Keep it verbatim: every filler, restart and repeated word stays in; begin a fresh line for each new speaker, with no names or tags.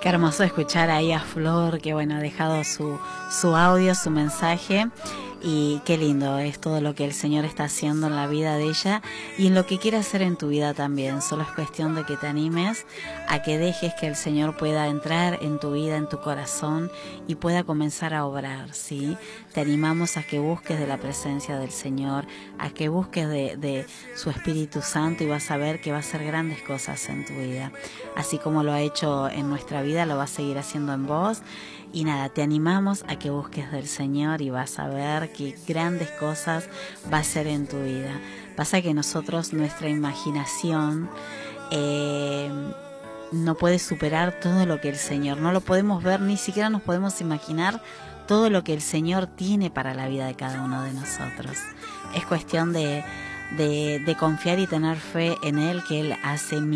Qué hermoso escuchar ahí a Flor, que bueno, ha dejado su, su audio, su mensaje. Y qué lindo es todo lo que el Señor está haciendo en la vida de ella y en lo que quiere hacer en tu vida también. Solo es cuestión de que te animes a que dejes que el Señor pueda entrar en tu vida, en tu corazón y pueda comenzar a obrar, ¿sí? Te animamos a que busques de la presencia del Señor, a que busques de, de su Espíritu Santo y vas a ver que va a hacer grandes cosas en tu vida. Así como lo ha hecho en nuestra vida, lo va a seguir haciendo en vos. Y nada, te animamos a que busques del Señor y vas a ver qué grandes cosas va a hacer en tu vida. Pasa que nosotros, nuestra imaginación eh, no puede superar todo lo que el Señor, no lo podemos ver, ni siquiera nos podemos imaginar todo lo que el Señor tiene para la vida de cada uno de nosotros. Es cuestión de, de, de confiar y tener fe en Él, que Él hace